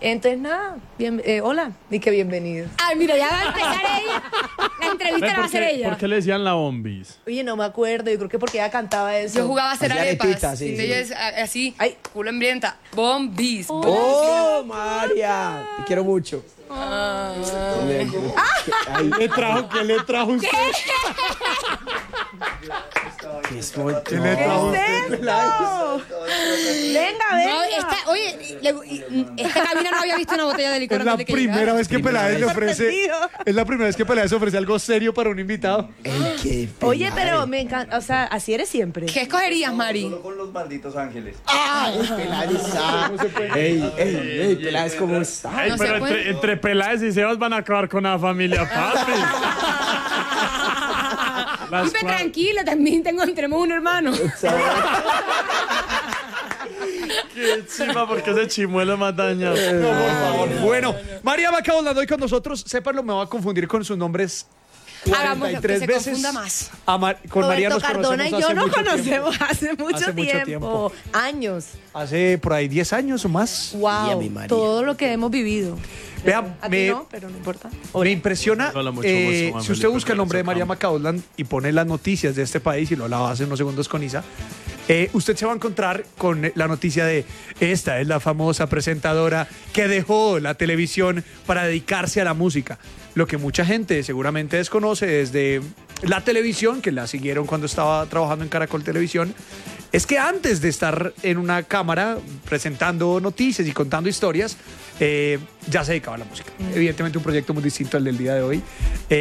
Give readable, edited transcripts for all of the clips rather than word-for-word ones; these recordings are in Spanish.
Entonces, nada, hola, y que bienvenidos. Ay, mira, ya va a empezar ella. La entrevista la va a hacer ella. ¿Por qué le decían la bombis? Oye, no me acuerdo, yo creo que porque ella cantaba eso. Yo jugaba a hacer Hacía arepas. arepitas, sí, sí. Ella es así, Ay. culo hambrienta. Bombis. ¡Oh, María! Te quiero mucho. ¿Qué le trajo usted? ¿Qué es muy- ¿Qué le trajo usted? Venga, venga. No, esta cabina no había visto una botella de licor. Es la antes de que primera llegara. vez que Peláez le ofrece. Sorprendido. Es la primera vez que Peláez ofrece algo serio para un invitado. El que Oye, pero me encanta, o sea, así eres siempre. ¿Qué escogerías, Mari? Solo con los malditos ángeles. Peláez. Ey, Peláez, ¿cómo está? Ay, No pero se puede. entre Peláez y Sebas van a acabar con la familia, papi. Vive tranquila, también tenemos un hermano. Qué chima, porque ese chimuelo más dañado. No, por favor. Bueno, María Macaulay hoy con nosotros. Sépanlo, me voy a confundir con sus nombres Hagámoslo, que 43 se veces. confunda más. Con María Roberto nos Cardona y conocemos yo hace nos mucho tiempo. conocemos hace mucho tiempo. Años. Hace por ahí 10 años o más. Wow, mi María. todo lo que hemos vivido. Vea, A ti no, pero no importa. me impresiona, Hola, mucho si gusto, usted busca el Felipe nombre de Pérez María Ocampo. Macaulay y pone las noticias de este país y lo hablaba hace unos segundos con Isa, usted se va a encontrar con la noticia de esta es la famosa presentadora que dejó la televisión para dedicarse a la música. Lo que mucha gente seguramente desconoce desde la televisión, que la siguieron cuando estaba trabajando en Caracol Televisión, es que antes de estar en una cámara presentando noticias y contando historias, ya se dedicaba a la música. Evidentemente un proyecto muy distinto al del día de hoy.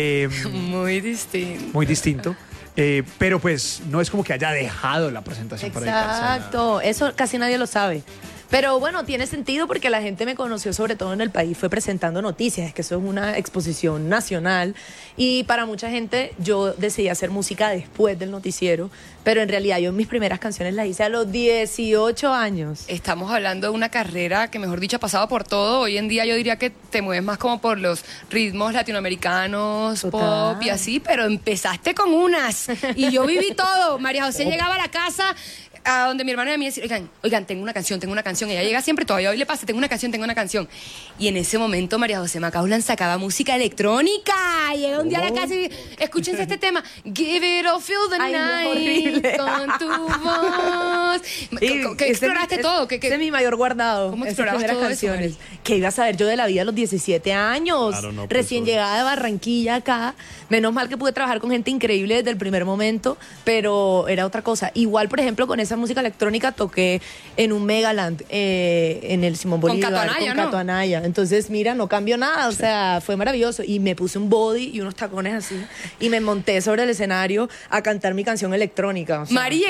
Muy distinto. Muy distinto. Pero pues no es como que haya dejado la presentación para dedicarse a la- Exacto, eso casi nadie lo sabe. Pero bueno, tiene sentido porque la gente me conoció sobre todo en el país, fue presentando noticias, es que eso es una exposición nacional y para mucha gente yo decidí hacer música después del noticiero, pero en realidad yo mis primeras canciones las hice a los 18 años. Estamos hablando de una carrera que, mejor dicho, ha pasado por todo. Hoy en día yo diría que te mueves más como por los ritmos latinoamericanos, Total. pop y así, pero empezaste con unas. Y yo viví todo. María José llegaba a la casa a donde mi hermano y a mí decía, oigan, tengo una canción. Ella llega siempre, todavía hoy le pasa, tengo una canción. Y en ese momento María José Macaulay sacaba música electrónica. Llega un día a la casa y escúchense este tema, Give It All, Feel the Ay, no, Night, horrible. con tu voz. Que exploraste todo. Ese es mi mayor guardado. ¿Cómo esas explorabas primeras todo eso, canciones. Mari? ¿Qué iba a saber yo de la vida a los 17 años? Claro, no, pues, Recién obvio. llegada de Barranquilla acá. Menos mal que pude trabajar con gente increíble desde el primer momento, pero era otra cosa. Igual, por ejemplo, con esa música electrónica toqué en un Megaland en el Simón Con Bolívar. Cato Anaya, con ¿no? Cato Anaya. Entonces, mira, no cambió nada. O sea, fue maravilloso. Y me puse un body y unos tacones así. Y me monté sobre el escenario a cantar mi canción electrónica. O sea, Mari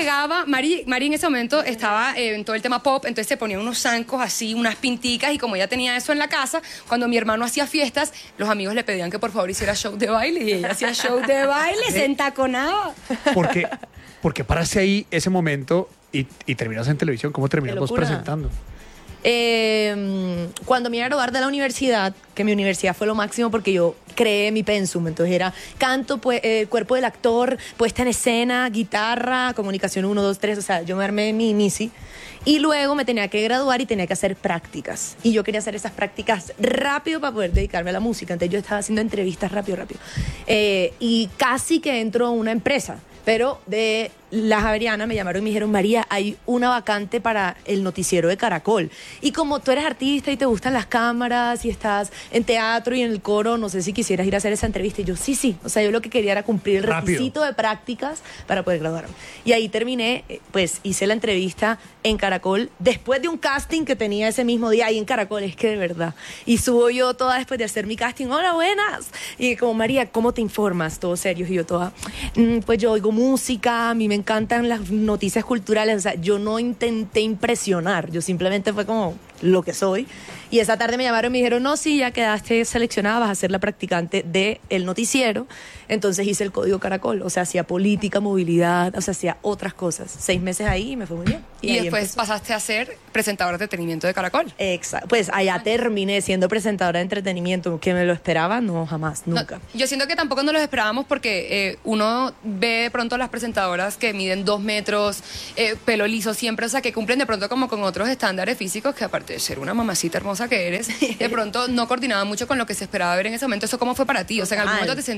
en ese momento estaba en todo el tema pop, entonces se ponía unos zancos así, unas pinticas, y como ella tenía eso en la casa, cuando mi hermano hacía fiestas, los amigos le pedían que por favor hiciera show de baile, y ella hacía show de baile, se entaconaba. Porque paraste ahí ese momento y terminas en televisión. ¿Cómo terminas vos locura. presentando? Cuando me iba a graduar de la universidad, que mi universidad fue lo máximo porque yo creé mi pensum, entonces era canto, cuerpo del actor, puesta en escena, guitarra, comunicación 1, 2, 3, o sea, yo me armé mi MISI y luego me tenía que graduar y tenía que hacer prácticas y yo quería hacer esas prácticas rápido para poder dedicarme a la música, entonces yo estaba haciendo entrevistas rápido y casi que entro a una empresa. Pero de la Javeriana me llamaron y me dijeron, María, hay una vacante para el noticiero de Caracol. Y como tú eres artista y te gustan las cámaras y estás en teatro y en el coro, no sé si quisieras ir a hacer esa entrevista. Y yo, sí. O sea, yo lo que quería era cumplir el Rápido. requisito de prácticas para poder graduarme. Y ahí terminé, pues hice la entrevista en Caracol después de un casting que tenía ese mismo día ahí en Caracol. Es que de verdad. Y subo yo toda después de hacer mi casting. Hola, buenas. Y como, María, ¿cómo te informas? Todo serio. Y yo toda, pues yo oigo música, a mí me encantan las noticias culturales, o sea, yo no intenté impresionar, yo simplemente fue como lo que soy. Y esa tarde me llamaron y me dijeron, no, sí, ya quedaste seleccionada, vas a ser la practicante del noticiero. Entonces hice el código Caracol, o sea, hacía política, movilidad, o sea, hacía otras cosas. 6 meses ahí y me fue muy bien. Y ahí después empezó. pasaste a ser presentadora de entretenimiento de Caracol. Exacto. Pues allá terminé siendo presentadora de entretenimiento. ¿Que me lo esperaba? No, jamás, No, nunca. yo siento que tampoco nos los esperábamos porque uno ve de pronto las presentadoras que miden 2 metros, pelo liso siempre, o sea, que cumplen de pronto como con otros estándares físicos que aparte de ser una mamacita hermosa que eres, de pronto no coordinaban mucho con lo que se esperaba ver en ese momento. ¿Eso cómo fue para ti? O sea, en algún Total. momento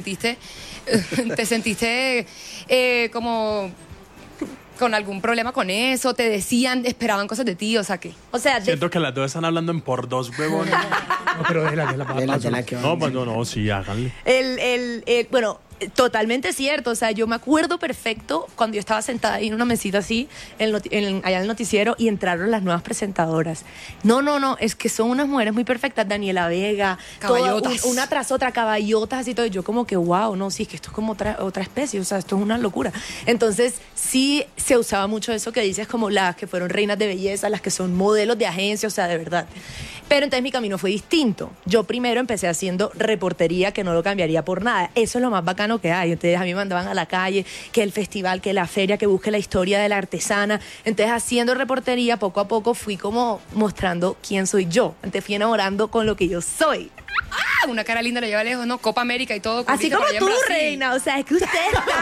te sentiste como con algún problema con eso, te decían, esperaban cosas de ti, o sea, que... O sea, Siento que las dos están hablando en por dos, huevón. No, pero déjala, Déjala que No, pues no, sí, háganle. bueno, totalmente cierto. O sea, yo me acuerdo perfecto cuando yo estaba sentada ahí en una mesita así, allá en el noticiero, y entraron las nuevas presentadoras. No, es que son unas mujeres muy perfectas. Daniela Vega, Caballotas. una tras otra, caballotas, así todo. Y yo como que, wow, no, sí, es que esto es como otra especie, o sea, esto es una locura. Entonces, sí se usaba mucho eso que dices, como las que fueron reinas de belleza, las que son modelos de agencia, o sea, de verdad. Pero entonces mi camino fue distinto. Yo primero empecé haciendo reportería, que no lo cambiaría por nada. Eso es lo más bacano que hay. Entonces a mí me mandaban a la calle, que el festival, que la feria, que busque la historia de la artesana. Entonces haciendo reportería, poco a poco fui como mostrando quién soy yo. Entonces fui enamorando con lo que yo soy. ¡Ah! Una cara linda la lleva lejos, ¿no? Copa América y todo. Así compite como por allá en tú, Brasil. reina. O sea, es que usted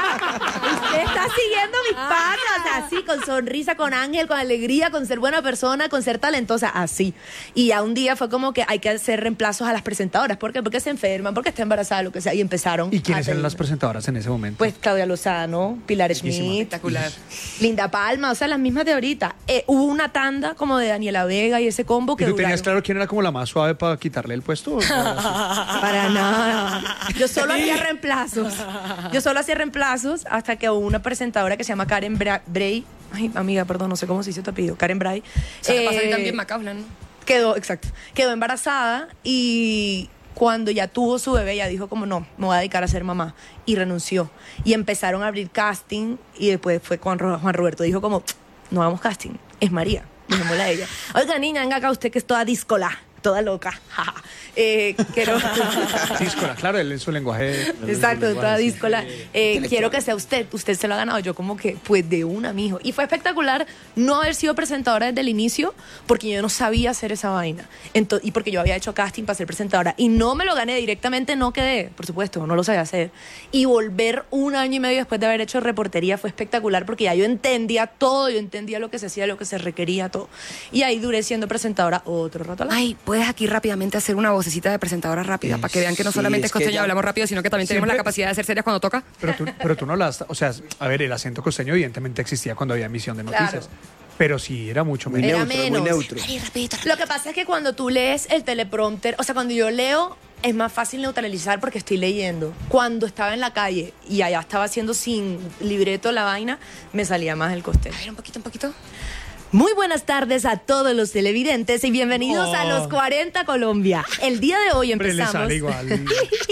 está siguiendo mis pasos. O sea, así, con sonrisa, con ángel, con alegría, con ser buena persona, con ser talentosa, así. Y ya un día fue como que hay que hacer reemplazos a las presentadoras. ¿Por qué? Porque se enferman, porque está embarazada, lo que sea. Y empezaron. ¿Y quiénes a eran las pedir. presentadoras en ese momento? Pues Claudia Lozano, Pilar Schmidt, Espectacular. Linda Palma, o sea, las mismas de ahorita. Hubo una tanda como de Daniela Vega y ese combo que ¿Y tú tenías duraron- claro quién era como la más suave para quitarle el puesto? ¿O no? Para nada. Yo solo hacía reemplazos. Yo solo hacía reemplazos hasta que hubo una presentadora que se llama Karen Bray. Ay, amiga, perdón, no sé cómo se dice tu apellido. Karen Bray. O sea, pasa a ti también Macaulay, ¿no? Quedó embarazada y cuando ya tuvo su bebé, ella dijo como no, me voy a dedicar a ser mamá. Y renunció. Y empezaron a abrir casting y después fue cuando Juan Roberto dijo como, no hagamos casting, es María. Dejémosla a ella. Oiga, niña, venga acá, usted que es toda díscola, toda loca. jaja. Quiero... Díscola, claro, él en su lenguaje. Exacto, toda díscola. Quiero que sea usted se lo ha ganado. Yo como que, pues de una, mijo. Y fue espectacular no haber sido presentadora desde el inicio, porque yo no sabía hacer esa vaina. Y porque yo había hecho casting para ser presentadora. Y no me lo gané directamente, no quedé, por supuesto, no lo sabía hacer. Y volver 1 año y medio después de haber hecho reportería fue espectacular, porque ya yo entendía todo, yo entendía lo que se hacía, lo que se requería, todo. Y ahí duré siendo presentadora otro rato. Ay, puedes aquí rápidamente hacer una vocecita de presentadora rápida para que vean que no Sí, solamente es es que costeño ya- hablamos rápido, sino que también tenemos Siempre- la capacidad de hacer serias cuando toca. Pero tú no las. O sea, a ver, el acento costeño evidentemente existía cuando había emisión de noticias. Claro. Pero sí era mucho Muy menos. Era neutro, menos. muy neutro. Lo que pasa es que cuando tú lees el teleprompter, o sea, cuando yo leo, es más fácil neutralizar porque estoy leyendo. Cuando estaba en la calle y allá estaba haciendo sin libreto la vaina, me salía más el costeño. A ver, un poquito. Muy buenas tardes a todos los televidentes y bienvenidos a los 40 Colombia. El día de hoy Hombre, le empezamos. sale igual.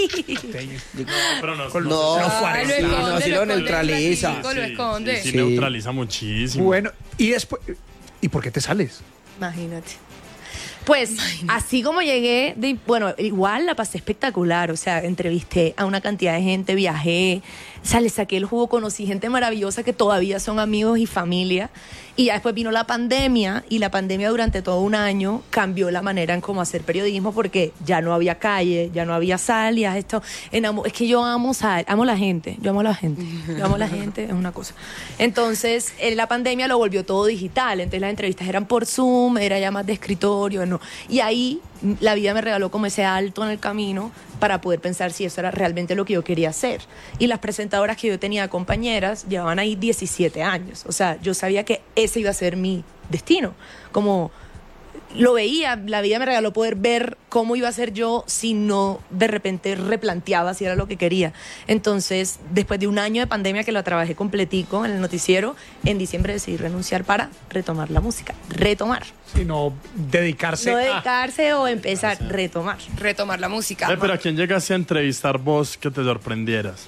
Pero no, No, Ay, sí, no, sí lo neutraliza. Lo esconde. Sí, Sí. neutraliza muchísimo. Bueno, y después. ¿Y por qué te sales? Imagínate. Pues así como llegué, bueno, igual la pasé espectacular, o sea, entrevisté a una cantidad de gente, viajé, o sea, le saqué el jugo, conocí gente maravillosa que todavía son amigos y familia, y ya después vino la pandemia, y la pandemia durante todo 1 año cambió la manera en cómo hacer periodismo, porque ya no había calle, ya no había salidas, esto, es que yo amo la gente, yo amo la gente, es una cosa. Entonces, la pandemia lo volvió todo digital, entonces las entrevistas eran por Zoom, era ya más de escritorio, no. Y ahí la vida me regaló como ese alto en el camino para poder pensar si eso era realmente lo que yo quería hacer. Y las presentadoras que yo tenía, compañeras, llevaban ahí 17 años. O sea, yo sabía que ese iba a ser mi destino. Como lo veía, la vida me regaló poder ver cómo iba a ser yo si no de repente replanteaba si era lo que quería. Entonces, después de 1 año de pandemia que lo trabajé completico en el noticiero, en diciembre decidí renunciar para retomar la música. Retomar. Sino dedicarse No a. dedicarse o empezar, retomar. Retomar la música. Pero ¿a quién llegaste a entrevistar vos que te sorprendieras?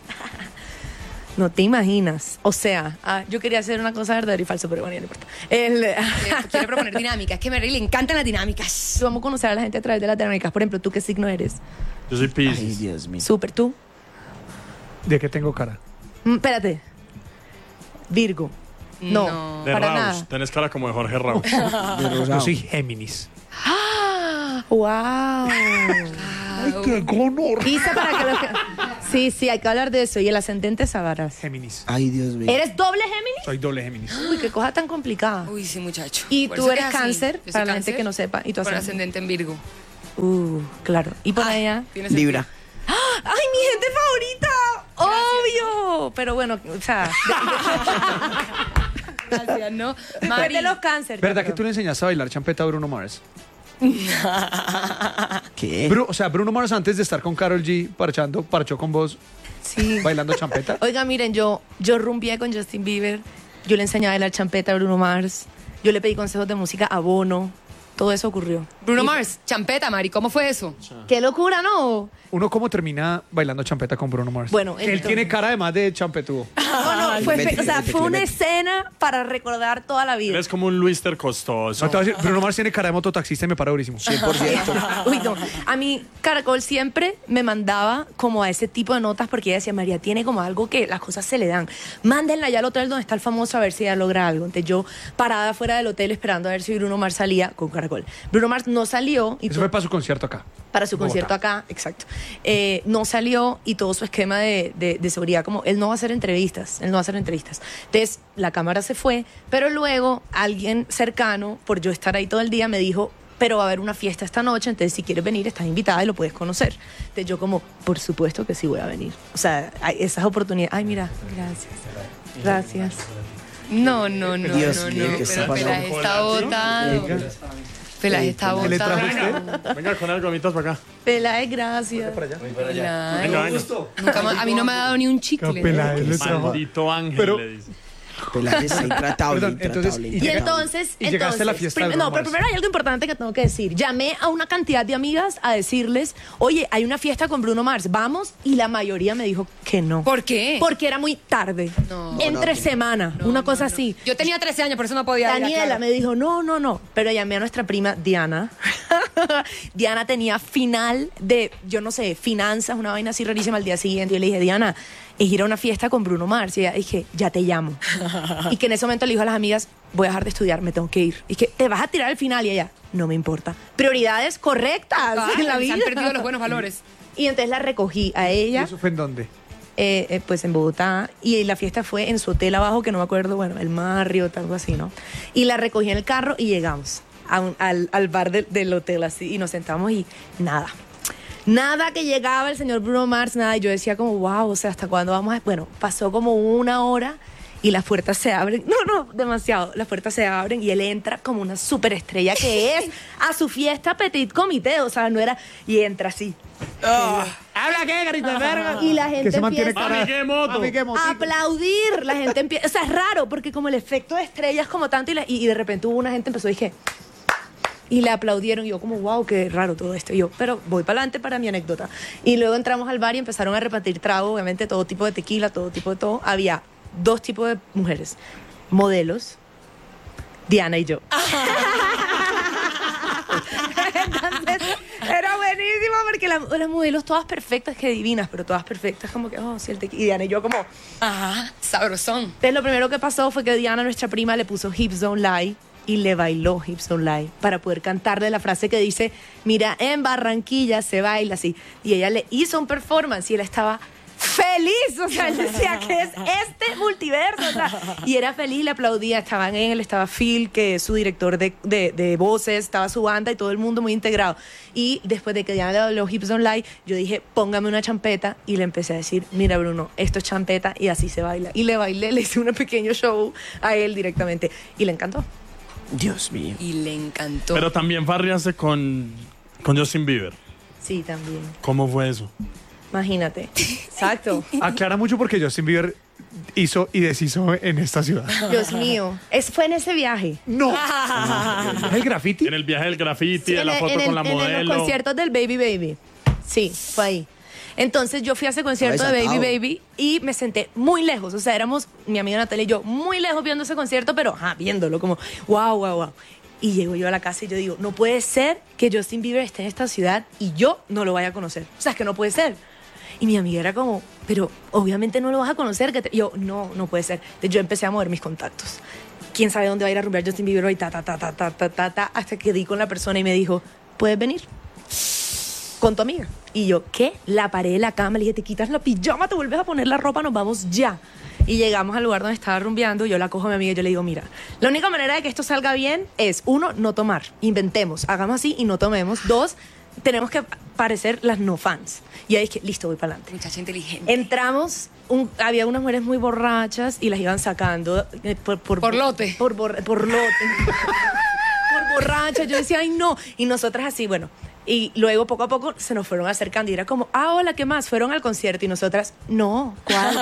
No te imaginas. O sea, yo quería hacer una cosa verdadera y falsa, pero bueno, ya no importa. Quiere proponer dinámicas. Es que a Mary le encantan las dinámicas. Vamos a conocer a la gente a través de las dinámicas. Por ejemplo, ¿tú qué signo eres? Yo soy Ay, Piscis. Dios mío. Súper, ¿tú? ¿De qué tengo cara? Espérate. Virgo. No, De para Rausch. nada. Tenés cara como de Jorge Rausch. De Yo rosado. soy Géminis. ¡Wow! ¡Ay, qué honor! Isa, para que lo que... Sí, hay que hablar de eso. Y el ascendente sabrás. Géminis. Ay, Dios mío. ¿Eres doble Géminis? Soy doble Géminis. Uy, qué cosa tan complicada. Uy, sí, muchacho. Y Por tú eso eres que es así. cáncer, Yo soy para la gente cáncer, que no sepa. Y tú con ascendente. ascendente en Virgo. Claro. Y por allá. ¿Tiene sentido? Libra. ¡Ay, mi gente favorita! ¡Obvio! Pero bueno, o sea, Gracias, ¿no? después Mari, de los cánceres. ¿Verdad que tú le enseñaste a bailar champeta a Bruno Mars? ¿Qué? O sea, Bruno Mars antes de estar con Karol G parchó con vos Sí. bailando champeta. Oiga, miren, yo rumbié con Justin Bieber. Yo le enseñé a bailar champeta a Bruno Mars. Yo le pedí consejos de música a Bono. Todo eso ocurrió. Bruno Y- Mars, champeta, Mari, ¿cómo fue eso? ¡Qué locura, no! ¿Uno cómo termina bailando champeta con Bruno Mars? Bueno, Que él entonces- tiene cara además de champetudo. No, fue, Clemente, o sea, Clemente, fue una Clemente. escena para recordar toda la vida. Eres como un Luister costoso. No, te voy a decir, Bruno Mars tiene cara de mototaxista y me para durísimo. 100%. Uy, no. A mí, Caracol siempre me mandaba como a ese tipo de notas porque ella decía, María, tiene como algo que las cosas se le dan. Mándenla ya al hotel donde está el famoso a ver si ella logra algo. Entonces yo, parada fuera del hotel esperando a ver si Bruno Mars salía con Caracol. Bruno Mars no salió. Y Eso fue para su concierto acá. para su Bogotá. concierto acá, exacto. No salió y todo su esquema de seguridad, como él no va a hacer entrevistas, él no va a hacer entrevistas. Entonces, la cámara se fue, pero luego alguien cercano, por yo estar ahí todo el día, me dijo, pero va a haber una fiesta esta noche, entonces si quieres venir, estás invitada y lo puedes conocer. Entonces yo como, por supuesto que sí voy a venir. O sea, hay esas oportunidades. Ay, mira, gracias. No. Dios mío, ¿qué está Pero Pelaje pasando? está botado. Pelaje está ¿Qué le trajo botado. usted? Venga, con las gomitas para acá. Peláez, gracias. Pelaje. Venga, venga. Nunca más- a mí no me ha dado ni un chicle. Peláez le trajo. Maldito ángel, Pero- le dice. Peláez está intratable, Perdón, entonces, intratable, Y intratable. entonces, Y llegaste a la fiesta de Bruno no, pero Mars. primero hay algo importante que tengo que decir. Llamé a una cantidad de amigas a decirles, oye, hay una fiesta con Bruno Mars, vamos, y la mayoría me dijo que no. ¿Por qué? Porque era muy tarde. No. Entre semana, una cosa así. Yo tenía 13 años, por eso no podía ir. Daniela me dijo, no. Pero llamé a nuestra prima Diana. Diana tenía final de, yo no sé, finanzas, una vaina así rarísima al día siguiente. Yo le dije, Diana, es ir a una fiesta con Bruno Mars. Y ella dije, ya te llamo. Y que en ese momento le dijo a las amigas, voy a dejar de estudiar, me tengo que ir. Y que te vas a tirar al final. Y ella, no me importa. Prioridades correctas en la Se vida. han perdido los buenos valores. Y entonces la recogí a ¿Y ella. eso fue en dónde? Pues en Bogotá, y la fiesta fue en su hotel abajo, que no me acuerdo, bueno, el Marriott, algo así, ¿no? Y la recogí en el carro y llegamos al bar del hotel así, y nos sentamos y nada que llegaba el señor Bruno Mars, nada, y yo decía como, wow, o sea, ¿hasta cuándo vamos a...? Bueno, pasó como una hora y las puertas se abren, no, demasiado, las puertas se abren y él entra como una superestrella que es a su fiesta petit comité, o sea, no era, y entra así. ¿Habla qué, carita de verga? Y la gente Que se mantiene empieza cara. Mami, qué moto. Mami, qué motico. aplaudir, la gente empieza, o sea, es raro porque como el efecto de estrellas como tanto y de repente hubo una gente empezó y dije y le aplaudieron y yo como wow, qué raro todo esto y yo, pero voy para adelante para mi anécdota. Y luego entramos al bar y empezaron a repartir trago, obviamente todo tipo de tequila, todo tipo de todo. Había dos tipos de mujeres, modelos, Diana y yo. Entonces, era buenísimo porque las modelos todas perfectas, que divinas, pero todas perfectas, como que, oh, sí, el tequila. Y Diana y yo como... Ajá, sabrosón. Entonces lo primero que pasó fue que Diana, nuestra prima, le puso Hips Don't Lie y le bailó Hips Don't Lie para poder cantarle la frase que dice, mira, en Barranquilla se baila así. Y ella le hizo un performance y él estaba feliz, o sea, él decía que es este multiverso, o sea, y era feliz, le aplaudía, estaban él, estaba Phil, que es su director de voces, estaba su banda y todo el mundo muy integrado. Y después de que Diana le bailó Hips Don't Lie, yo dije, póngame una champeta, y le empecé a decir, mira Bruno, esto es champeta y así se baila. Y le bailé, le hice un pequeño show a él directamente y le encantó. Dios mío. Y le encantó. Pero también farriaste con Justin Bieber. Sí, también. ¿Cómo fue eso? Imagínate. Exacto. Aclara mucho porque Justin Bieber hizo y deshizo en esta ciudad. Dios mío. Fue en ese viaje. No. ¿Es el graffiti? En el viaje del graffiti, de la en foto con la en los modelo. conciertos del Baby Baby. Sí, fue ahí. Entonces yo fui a ese concierto de Baby Desatado. Baby y me senté muy lejos. O sea, éramos mi amiga Natalia y yo muy lejos viendo ese concierto, pero viéndolo como wow. Y llego yo a la casa y yo digo, no puede ser que Justin Bieber esté en esta ciudad y yo no lo vaya a conocer. O sea, es que no puede ser. Y mi amiga era como, pero obviamente no lo vas a conocer. Y yo, no puede ser. Entonces yo empecé a mover mis contactos. ¿Quién sabe dónde va a ir a rumbear Justin Bieber hoy? Hasta que di con la persona y me dijo, ¿puedes venir con tu amiga? Y yo, ¿qué? La paré de la cama, le dije, te quitas la pijama, te vuelves a poner la ropa, nos vamos ya. Y llegamos al lugar donde estaba rumbeando, yo la cojo a mi amiga y yo le digo, mira, la única manera de que esto salga bien es, 1, no tomar, inventemos, hagamos así y no tomemos. 2, tenemos que parecer las no fans. Y ahí es que, listo, voy para adelante. Muchacha inteligente. Entramos, había unas mujeres muy borrachas y las iban sacando Por lote. Por lote. Por borrachas. Yo decía, ay, no. Y nosotras así, bueno. Y luego, poco a poco, se nos fueron acercando y era como, hola, ¿qué más? Fueron al concierto y nosotras, no, ¿cuál?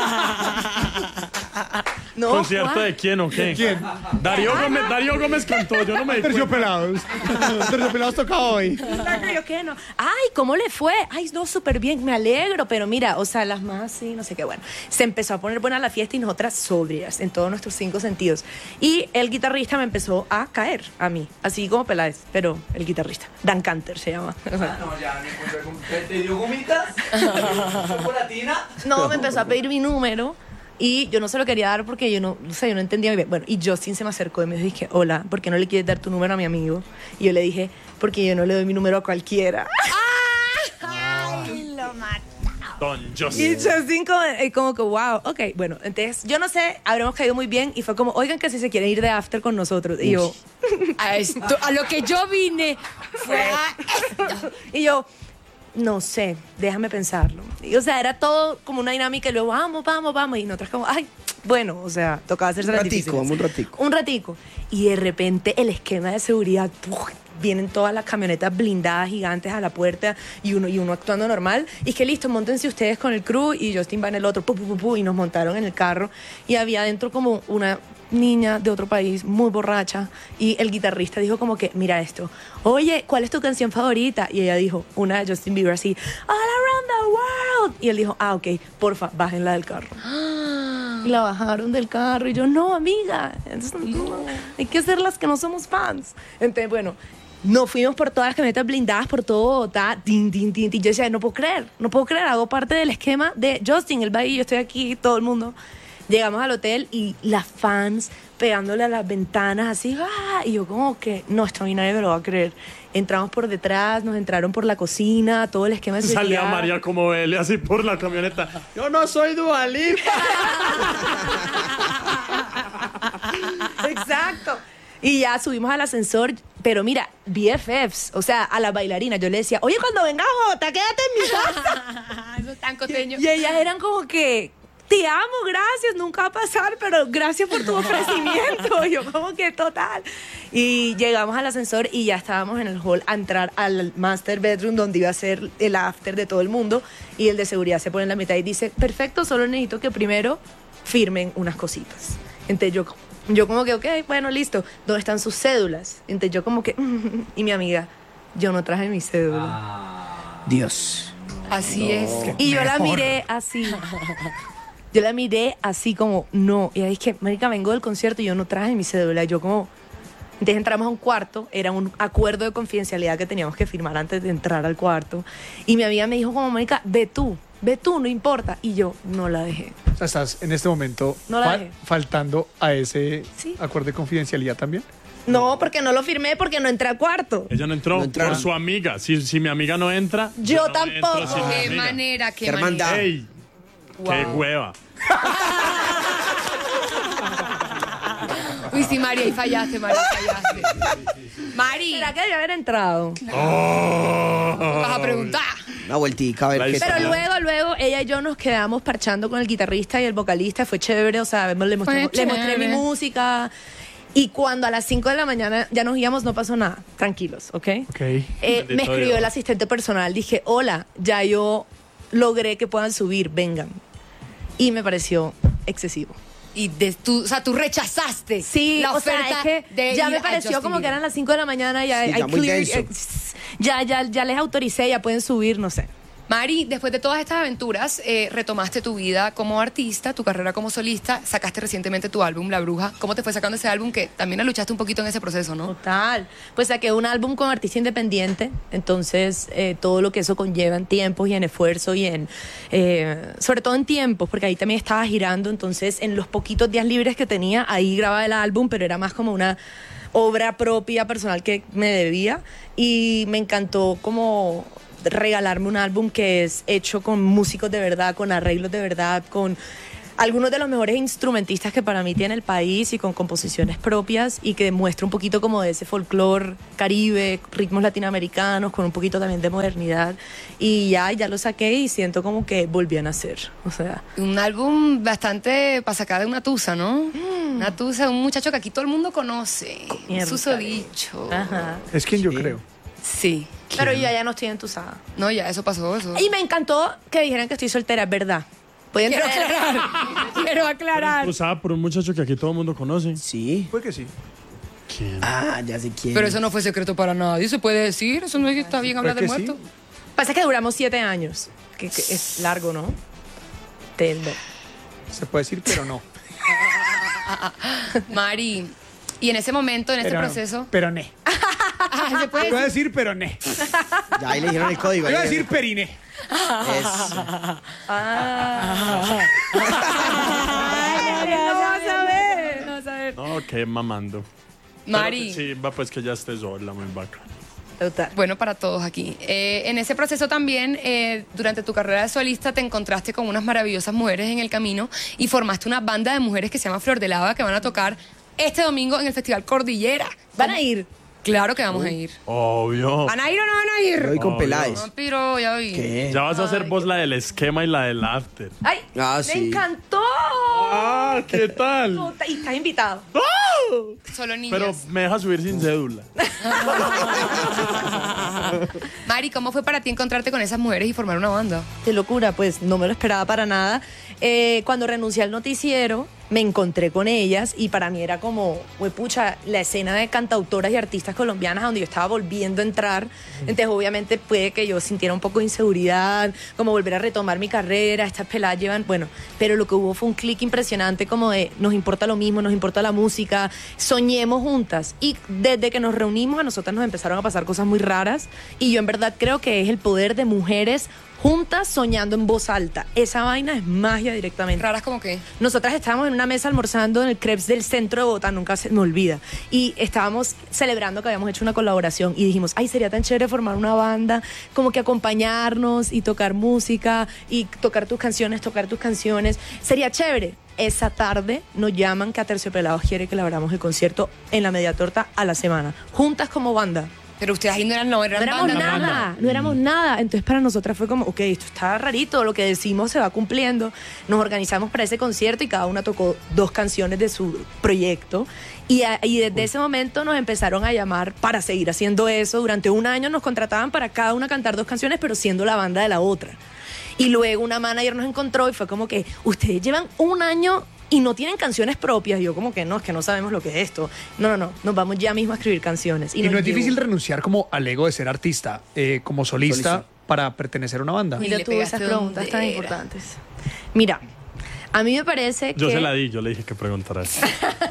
No, ¿Concierto ¿cuál? de quién o qué? ¿Quién? Darío Gómez cantó, yo no me di cuenta. Terciopelados. Terciopelados toca hoy. Exacto, yo qué no. Ay, ¿cómo le fue? Ay, no, súper bien, me alegro, pero mira, o sea, las más sí, no sé qué, bueno. Se empezó a poner buena la fiesta y nosotras sobrias en todos nuestros 5 sentidos. Y el guitarrista me empezó a caer a mí, así como Peláez, pero el guitarrista, Dan Canter se llama. No, ya me encuentro con... ¿Te dio gomitas? ¿Chocolatina? No, me empezó a pedir mi número. Y yo no se lo quería dar porque yo no entendía muy bien. Bueno, y Justin se me acercó y me dijo, hola, ¿por qué no le quieres dar tu número a mi amigo? Y yo le dije, porque yo no le doy mi número a cualquiera. ¡Ay, lo mato! Don Y Justin. Justin como que, wow, ok, bueno, entonces, yo no sé, habremos caído muy bien y fue como, oigan que si se quieren ir de after con nosotros. Y yo, A lo que yo vine fue a esto. y yo, no sé, déjame pensarlo. Y, o sea, era todo como una dinámica y luego, vamos. Y nosotras como, ay, bueno, o sea, tocaba hacerse Un las ratico, difíciles. vamos un ratico. Un ratico. Y de repente el esquema de seguridad, ¡puf! Vienen todas las camionetas blindadas gigantes a la puerta y uno actuando normal. Y es que listo, móntense ustedes con el crew y Justin va en el otro, y nos montaron en el carro. Y había adentro como una niña de otro país muy borracha y el guitarrista dijo como que, mira esto, oye, ¿cuál es tu canción favorita? Y ella dijo, una de Justin Bieber así, All Around the World. Y él dijo, ok, porfa, bájenla del carro. Y la bajaron del carro y yo, no, amiga, entonces, no, hay que ser las que no somos fans. Entonces, bueno, nos fuimos por todas las camionetas blindadas, por todo Bogotá, tin. Yo decía, no puedo creer, hago parte del esquema de Justin, él va ahí, yo estoy aquí, todo el mundo. Llegamos al hotel y las fans pegándole a las ventanas así, ¡ah! Y yo como que, no, esto a mí nadie me lo va a creer. Entramos por detrás, nos entraron por la cocina, todo el esquema de Salía seguridad. María como Belle así por la camioneta. Yo no soy Dua Lipa. Exacto. Y ya subimos al ascensor, pero mira, BFFs, o sea, a las bailarinas. Yo le decía, oye, cuando vengas a Bogotá, quédate en mi casa. Eso es tan costeño. Y ellas eran como que, te amo, gracias, nunca va a pasar, pero gracias por tu ofrecimiento. Yo como que total. Y llegamos al ascensor y ya estábamos en el hall a entrar al master bedroom donde iba a ser el after de todo el mundo. Y el de seguridad se pone en la mitad y dice, perfecto, solo necesito que primero firmen unas cositas. Entonces yo como que, ok, bueno, listo. ¿Dónde están sus cédulas? Entonces yo como que, y mi amiga, yo no traje mi cédula. Dios. Así es. Y yo la miré así. Yo la miré así como, no. Y ahí es que, marica, vengo del concierto y yo no traje mi cédula. Y yo como... Entonces entramos a un cuarto, era un acuerdo de confidencialidad que teníamos que firmar antes de entrar al cuarto. Y mi amiga me dijo como, marica, ve tú, no importa. Y yo no la dejé. O sea, estás en este momento No la dejé. faltando a ese Sí. acuerdo de confidencialidad también. No, porque no lo firmé, porque no entré al cuarto. Ella no entró No entraron. por su amiga. Si mi amiga no entra, Yo no tampoco. entro sin mi Qué amiga. manera, Qué qué manera. hermandad. ¡Ey! ¡Qué hueva! Uy, sí, María, ahí fallaste, María, fallaste. Mari, ¿Será que debía haber entrado? vas a preguntar. Una vueltica a ver La qué historia. Pero luego ella y yo nos quedamos parchando con el guitarrista y el vocalista. Fue chévere, o sea, le mostré chévere. mi música. Y cuando a las 5 de la mañana ya nos íbamos, no pasó nada. Tranquilos, ¿ok? Ok. Me Bendito escribió Dios. el asistente personal. Dije, hola, ya yo logré que puedan subir, vengan. Y me pareció excesivo. Y o sea, tú rechazaste Sí, la o sea, oferta es que de ya ir me a pareció Justin como que Bieber. eran las 5 de la mañana. Ya, Sí, I ya muy cleared, denso. ya les autoricé, ya pueden subir, no sé. Mari, después de todas estas aventuras, retomaste tu vida como artista, tu carrera como solista, sacaste recientemente tu álbum, La Bruja. ¿Cómo te fue sacando ese álbum que también la luchaste un poquito en ese proceso, no? Total. Pues saqué un álbum con artista independiente, entonces todo lo que eso conlleva en tiempos y en esfuerzo y en, sobre todo en tiempos, porque ahí también estaba girando, entonces en los poquitos días libres que tenía, ahí grababa el álbum, pero era más como una obra propia, personal que me debía y me encantó como regalarme un álbum que es hecho con músicos de verdad, con arreglos de verdad, con algunos de los mejores instrumentistas que para mí tiene el país y con composiciones propias y que demuestra un poquito como de ese folclore caribe, ritmos latinoamericanos, con un poquito también de modernidad. Y ya lo saqué y siento como que volví a nacer. O sea, un álbum bastante para sacar de una tusa, ¿no? Una tusa, un muchacho que aquí todo el mundo conoce. Mierda. Susodicho. Ajá. Es quien yo creo. Sí. Pero yo ya no estoy entusada. No, ya, eso pasó, eso. Y me encantó que dijeran que estoy soltera, es verdad. Pueden Quiero traer- aclarar. Quiero aclarar. Usada por un muchacho que aquí todo el mundo conoce. Sí. Puede que sí. ¿Quién? Ah, ya sé quién. Pero eso no fue secreto para nadie, se puede decir. Eso no es que está bien hablar del ¿Puede que muerto. Pasa que duramos 7 años, que es largo, ¿no? Se puede decir, pero no. Mari, y en ese momento, en ese Pero- proceso. Pero ne. Se puede Iba a decir. decir, pero ne. Ya ahí le dijeron el código. Iba a ahí decir periné. Eso. No vas a ver. No vas a ver. No, qué mamando. Mari. Pero sí, va pues que ya esté sola, muy vaca. Total. Bueno, para todos aquí. En ese proceso también, durante tu carrera de solista, te encontraste con unas maravillosas mujeres en el camino y formaste una banda de mujeres que se llama Flor de Lava que van a tocar este domingo en el Festival Cordillera. ¿Van a ir? Claro que vamos a ir. Obvio. ¿Van a ir o no van a ir? Yo voy con Obvio. Peláez. No, pero ya vi. ¿Qué? Ya vas a hacer vos la del esquema y la del after. ¡Ay! Ah, ¡Me sí. encantó! Ah, ¿qué tal? Puta, y estás invitado. Solo niñas. Pero me deja subir sin cédula. Mari, ¿cómo fue para ti encontrarte con esas mujeres y formar una banda? Qué locura, pues no me lo esperaba para nada. Cuando renuncié al noticiero, me encontré con ellas y para mí era como, pucha, la escena de cantautoras y artistas colombianas a donde yo estaba volviendo a entrar. Entonces, obviamente, puede que yo sintiera un poco de inseguridad, como volver a retomar mi carrera. Estas peladas llevan, bueno, pero lo que hubo fue un clic impresionante, como de nos importa lo mismo, nos importa la música, soñemos juntas. Y desde que nos reunimos, a nosotras nos empezaron a pasar cosas muy raras. Y yo, en verdad, creo que es el poder de mujeres juntas soñando en voz alta. Esa vaina es magia directamente. ¿Raras como qué? Nosotras estábamos en una mesa almorzando en el Crepes del centro de Bogotá, nunca se me olvida. Y estábamos celebrando que habíamos hecho una colaboración y dijimos, ay, sería tan chévere formar una banda, como que acompañarnos y tocar música y tocar tus canciones. Sería chévere. Esa tarde nos llaman que Aterciopelados quiere que le abramos el concierto en la Media Torta a la semana, juntas como banda. Pero ustedes ahí no eran No éramos banda, nada, no éramos nada. Entonces para nosotras fue como, ok, esto está rarito, lo que decimos se va cumpliendo. Nos organizamos para ese concierto y cada una tocó 2 canciones de su proyecto. Y desde ese momento nos empezaron a llamar para seguir haciendo eso. Durante un año nos contrataban para cada una cantar 2 canciones, pero siendo la banda de la otra. Y luego una manager nos encontró y fue como que, ustedes llevan un año y no tienen canciones propias. Y yo como que no, es que no sabemos lo que es esto. No, nos vamos ya mismo a escribir canciones. Y nos no es llevó. difícil renunciar como al ego de ser artista, como solista, para pertenecer a una banda. Y Mira le tú pegaste esas preguntas donde tan era. importantes. Mira, a mí me parece Yo que se la di, yo le dije que preguntara eso.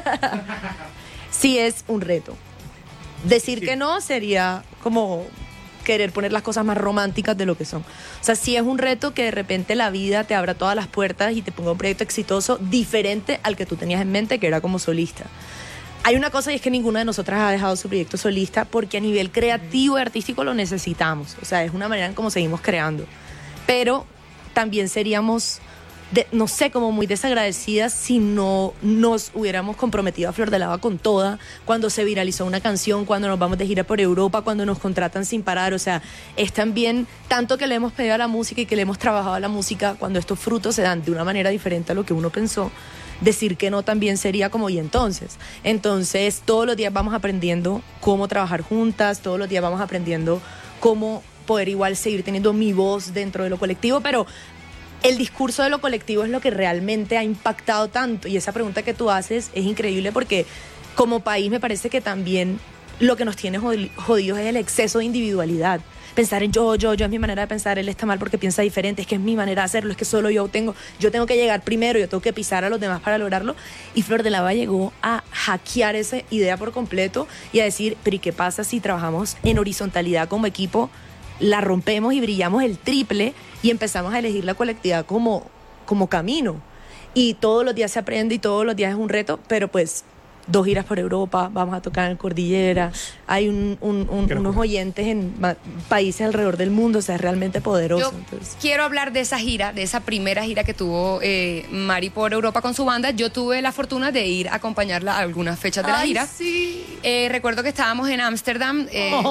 sí es un reto. Decir que no sería como querer poner las cosas más románticas de lo que son. O sea, sí es un reto que de repente la vida te abra todas las puertas y te ponga un proyecto exitoso diferente al que tú tenías en mente, que era como solista. Hay una cosa y es que ninguna de nosotras ha dejado su proyecto solista porque a nivel creativo y artístico lo necesitamos. O sea, es una manera en cómo seguimos creando. Pero también seríamos, no sé, como muy desagradecidas si no nos hubiéramos comprometido a Flor de Lava con toda, cuando se viralizó una canción, cuando nos vamos de gira por Europa, cuando nos contratan sin parar. O sea, es también tanto que le hemos pedido a la música y que le hemos trabajado a la música, cuando estos frutos se dan de una manera diferente a lo que uno pensó, decir que no también sería como, ¿y entonces? Entonces, todos los días vamos aprendiendo cómo trabajar juntas, todos los días vamos aprendiendo cómo poder igual seguir teniendo mi voz dentro de lo colectivo, pero el discurso de lo colectivo es lo que realmente ha impactado tanto. Y esa pregunta que tú haces es increíble porque como país me parece que también lo que nos tiene jodidos es el exceso de individualidad. pensar en yo es mi manera de pensar, él está mal porque piensa diferente, es que es mi manera de hacerlo, es que solo yo tengo que llegar primero, yo tengo que pisar a los demás para lograrlo. Y Flor de Lava llegó a hackear esa idea por completo y a decir, pero ¿y qué pasa si trabajamos en horizontalidad como equipo, la rompemos y brillamos el triple y empezamos a elegir la colectividad como camino? Y todos los días se aprende y todos los días es un reto, pero pues 2 giras por Europa, vamos a tocar en Cordillera, hay unos oyentes en países alrededor del mundo, o sea, es realmente poderoso. Yo entonces. quiero hablar de esa gira, de esa primera gira que tuvo Mari por Europa con su banda. Yo tuve la fortuna de ir a acompañarla a algunas fechas de la gira. Sí. Recuerdo que estábamos en Ámsterdam.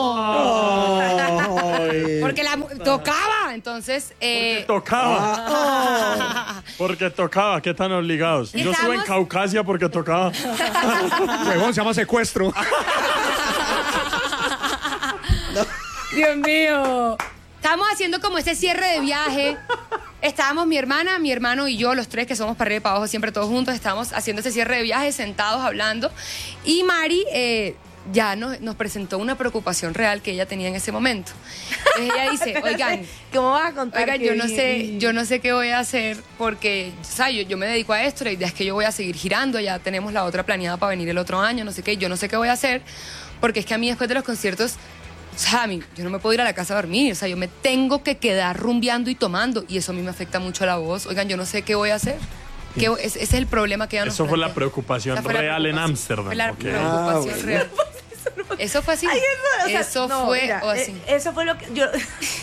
Porque la tocaba, entonces... Tocaba. Porque tocaba, ¿qué tan obligados? Yo estuve en Caucasia porque tocaba. Huevón, se llama secuestro. Dios mío. Estábamos haciendo como ese cierre de viaje. Estábamos mi hermana, mi hermano y yo, los 3 que somos para arriba y para abajo, siempre todos juntos. Estábamos haciendo ese cierre de viaje, sentados, hablando. Y Mari ya nos presentó una preocupación real que ella tenía en ese momento. Entonces ella dice, oigan, ¿cómo vas a contar? Oigan, yo no sé qué voy a hacer porque, ¿sabes? Yo me dedico a esto, la idea es que yo voy a seguir girando, ya tenemos la otra planeada para venir el otro año, no sé qué, yo no sé qué voy a hacer, porque es que a mí después de los conciertos, o sea, yo no me puedo ir a la casa a dormir, o sea, yo me tengo que quedar rumbeando y tomando, y eso a mí me afecta mucho la voz. Oigan, yo no sé qué voy a hacer. Ese es el problema que ella nos Eso fue la plantea. preocupación Esa fue la real en preocupación. Ámsterdam. Fue la Ok. preocupación real. Eso fue así. Ay, o sea, eso no, fue mira, o así. Eso fue lo que yo...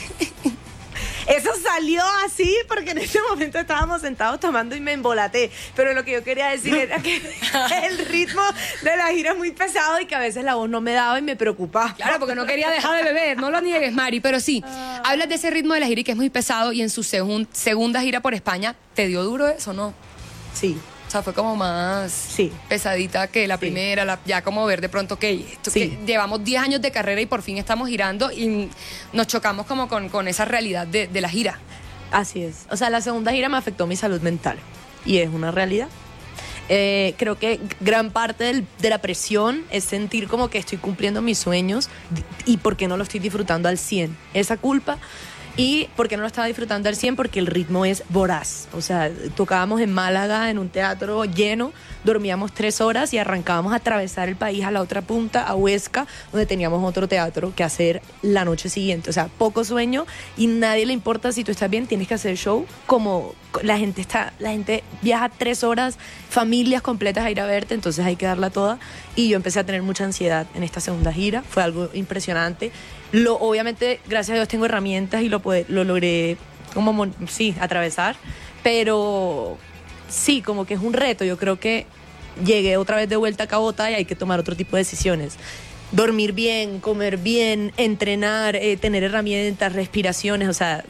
Eso salió así porque en ese momento estábamos sentados tomando y me embolaté. Pero lo que yo quería decir era que el ritmo de la gira es muy pesado y que a veces la voz no me daba y me preocupaba. Claro, porque no quería dejar de beber, no lo niegues, Mari, pero sí, hablas de ese ritmo de la gira y que es muy pesado y en su segunda gira por España, ¿te dio duro eso, no? Sí. O sea, fue como más Sí. pesadita que la Sí. primera, ya como ver de pronto que Sí. llevamos 10 años de carrera y por fin estamos girando y nos chocamos como con esa realidad de la gira. Así es. O sea, la segunda gira me afectó mi salud mental. Y es una realidad. Creo que gran parte de la presión es sentir como que estoy cumpliendo mis sueños y por qué no lo estoy disfrutando al 100. Esa culpa. Y por qué no lo estaba disfrutando al 100, porque el ritmo es voraz. O sea, tocábamos en Málaga en un teatro lleno, dormíamos 3 horas y arrancábamos a atravesar el país a la otra punta, a Huesca, donde teníamos otro teatro que hacer la noche siguiente. O sea, poco sueño y nadie le importa si tú estás bien, tienes que hacer show. Como la gente viaja 3 horas, familias completas a ir a verte, entonces hay que darla toda. Y yo empecé a tener mucha ansiedad en esta segunda gira, fue algo impresionante. Obviamente, gracias a Dios tengo herramientas y lo logré atravesar, pero sí, como que es un reto. Yo creo que llegué otra vez de vuelta a Cabota y hay que tomar otro tipo de decisiones. Dormir bien, comer bien, entrenar, tener herramientas, respiraciones, o sea,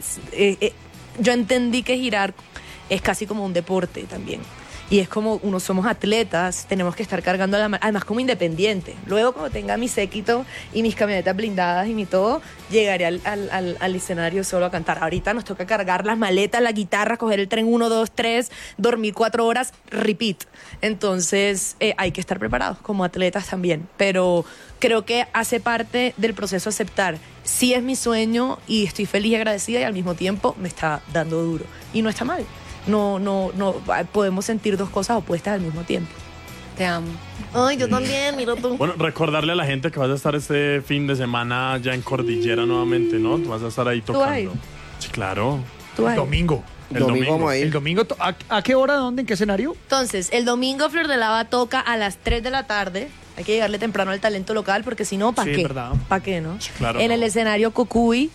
yo entendí que girar es casi como un deporte también. Y es como somos atletas, tenemos que estar cargando además como independiente. Luego cuando tenga mi séquito y mis camionetas blindadas y mi todo, llegaré al escenario solo a cantar. Ahorita nos toca cargar las maletas, la guitarra, coger el tren 1, 2, 3, dormir 4 horas, repeat. Entonces hay que estar preparados como atletas también. Pero creo que hace parte del proceso aceptar. Sí es mi sueño y estoy feliz y agradecida y al mismo tiempo me está dando duro. Y no está mal. No podemos sentir 2 cosas opuestas al mismo tiempo. Te amo. Ay, yo también, mira tú. Bueno, recordarle a la gente que vas a estar este fin de semana ya en Cordillera nuevamente, ¿no? Tú vas a estar ahí tocando. ahí? Sí, claro. Tú ahí. Domingo. El Domingo vamos a ir. El domingo, ¿a qué hora, dónde, en qué escenario? Entonces, el domingo Flor de Lava toca a las 3 de la tarde. Hay que llegarle temprano al talento local porque si no, ¿para Sí, qué? verdad. ¿Para qué, no? Claro, en no. el escenario Cocuy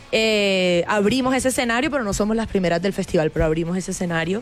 abrimos ese escenario, pero no somos las primeras del festival, pero abrimos ese escenario.